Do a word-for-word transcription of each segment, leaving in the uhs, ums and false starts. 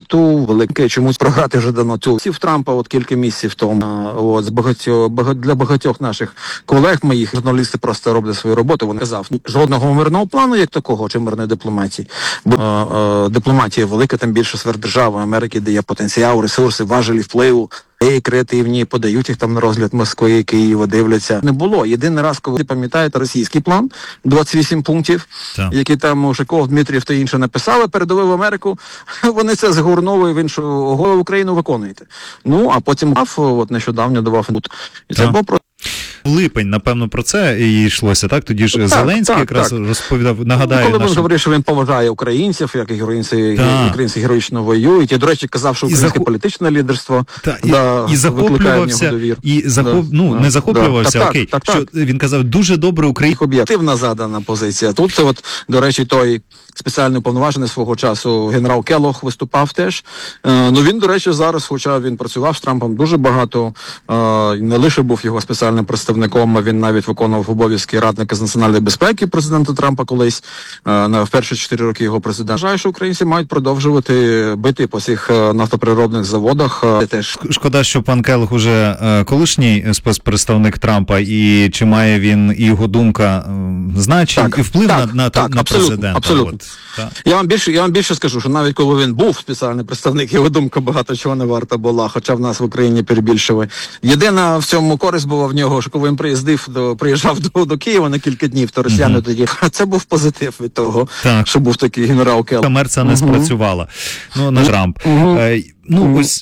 ту велике чомусь програти вже давно цю сів Трампа от кілька місяців тому. От з багатьох бага, для багатьох наших колег моїх журналісти просто роблять свою роботу. Вони казав жодного мирного плану, як такого, чи мирної дипломатії. Бо е, е, дипломатія велика, там більше сфер держави Америки, де є потенціал, ресурси, важелі впливу. Є креативні, подають їх там на розгляд Москви, Києва, дивляться. Не було. Єдиний раз, коли, пам'ятаєте, російський план, двадцять вісім пунктів, так. які там Ушаков, Дмитрієв та інше написали, передали в Америку, вони це згорнули в іншу голову Україну виконуєте. Ну, а потім от нещодавно давав тут. І це було про липень, напевно, про це і йшлося, так? Тоді ж так, Зеленський так, якраз так. розповідав, нагадаю... Ну, коли нашим... він говорив, що він поважає українців, як і українці, українці героїчно воюють. І, до речі, казав, що українське захоп... політичне лідерство та, да, і, і захоплювався, і захоп... да, ну, да, не захоплювався, да, окей, так, так, що так. він казав, дуже добре українське... Об'єктивна задана позиція. Тут це, от, до речі, той спеціально уповноважений свого часу генерал Келлог виступав теж. Е, ну, він, до речі, зараз, хоча він працював з Трампом дуже багато, е, не лише був його спеціальним представником, а він навіть виконував обов'язки радника з національної безпеки президента Трампа колись, е, на в перші чотири роки його президента. Вважаю, що українці мають продовжувати бити по цих нафтоприробних заводах. Е, теж. Шкода, що пан Келлог уже е, колишній спецпредставник Трампа, і чи має він, і його думка, е, значить, і вплив так, на, на, так, на абсолютно, президента. Абсолютно. От, так. Я вам більше, я вам більше скажу, що навіть коли він був спеціальний представник, його думка багато чого не варта була, хоча в нас в Україні перебільшили. Єдина в цьому користь була в нього, що коли він приїздив до, приїжджав до, до Києва на кілька днів, то росіяни uh-huh. тоді, це був позитив від того, так. що був такий генерал Келлог. Комерція не uh-huh. спрацювала. Ну, на Трамп. Uh-huh. Е, ну, uh-huh. ось...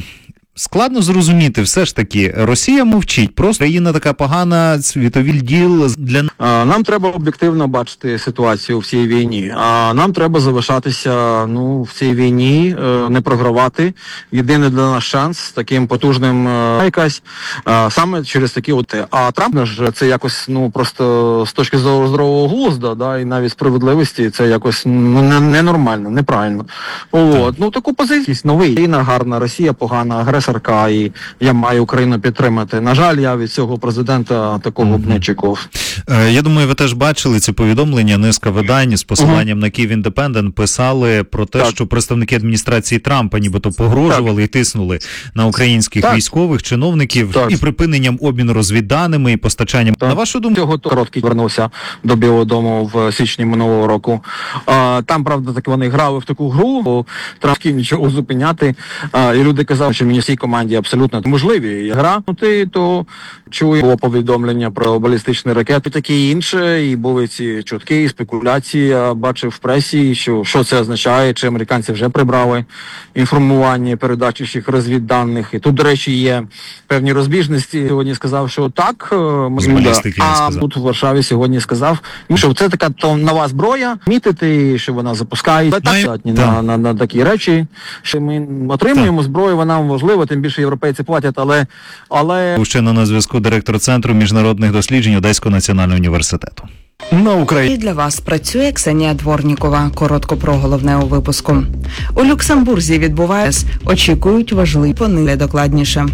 Складно зрозуміти, все ж таки, Росія мовчить, просто країна така погана, світовіль діл для... Нам треба об'єктивно бачити ситуацію в цій війні, а нам треба залишатися, ну, в цій війні, не програвати. Єдиний для нас шанс таким потужним якась, саме через такі от... А Трамп ж це якось, ну, просто з точки зору здорового глузду, да, і навіть справедливості, це якось, ну, ненормально, неправильно. От, ну, таку позицію, новий, країна гарна, Росія погана, агресія Сарка, і я маю Україну підтримати. На жаль, я від цього президента такого б не чекав. Я думаю, ви теж бачили ці повідомлення, низка видань з посиланням uh-huh. на Київ Індепендент писали про те, так. що представники адміністрації Трампа нібито погрожували так. і тиснули на українських так. військових чиновників так. і припиненням обміну розвідданими і постачанням. Так. На вашу думку? Цього короткий вернувся до Білого дому в січні минулого року. А, там, правда, так вони грали в таку гру, бо Трамп нічого зупиняти. А, і люди казали, що мені всій команді абсолютно можливі гра, то чує було повідомлення про балістичні ракети, такі інше, і були ці чутки, і спекуляції. Я бачив в пресі, що, що це означає, чи американці вже прибрали інформування, передачу всіх розвідданих. І тут, до речі, є певні розбіжності. Сьогодні сказав, що так, можливо, а тут в Варшаві сьогодні сказав, що це така то нова зброя, мітити, що вона запускає так, на, на, на такі речі, що ми отримуємо так. зброю, вона важлива, тим більше європейці платять, але... але... Ще на зв'язку директор Центру міжнародних досліджень Одеського національного університету. На Україні. І для вас працює Ксенія Дворнікова. Коротко про головне у випуску. У Люксембурзі відбувається, очікують важливі понили докладніше.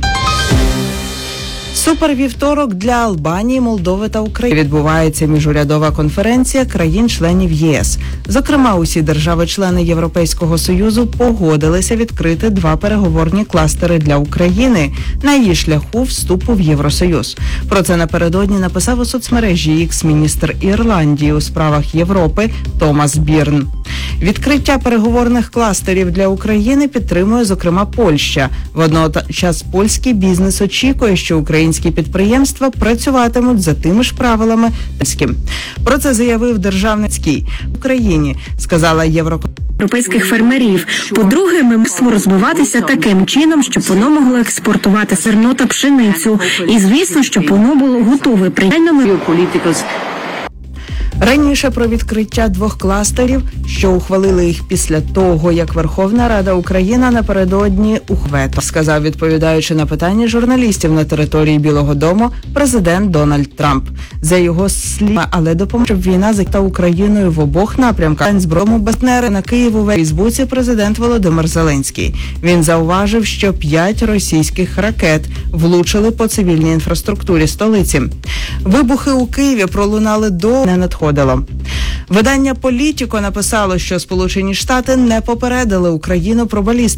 Супервівторок для Албанії, Молдови та України. Відбувається міжурядова конференція країн-членів ЄС. Зокрема, усі держави-члени Європейського Союзу погодилися відкрити два переговорні кластери для України на її шляху вступу в Євросоюз. Про це напередодні написав у соцмережі Ікс міністр Ірландії у справах Європи Томас Бірн. Відкриття переговорних кластерів для України підтримує, зокрема, Польща. Водночас польський бізнес очікує, що українські підприємства працюватимуть за тими ж правилами. Про це заявив державницький в Україні, сказала Єврокомісія. Європейських фермерів. По-друге, ми мусимо розвиватися таким чином, щоб воно могло експортувати зерно та пшеницю. І, звісно, щоб воно було готове. Прийняли Раніше про відкриття двох кластерів, що ухвалили їх після того, як Верховна Рада України напередодні ухвето, сказав, відповідаючи на питання журналістів на території Білого дому, президент Дональд Трамп. За його слів, але допоможе, щоб війна за Україною в обох напрямках. Збройному партнери на Києву в Фейсбуці президент Володимир Зеленський. Він зауважив, що п'ять російських ракет влучили по цивільній інфраструктурі столиці. Вибухи у Києві пролунали до не надходило. Видання «Політіко» написало, що Сполучені Штати не попередили Україну про балістику.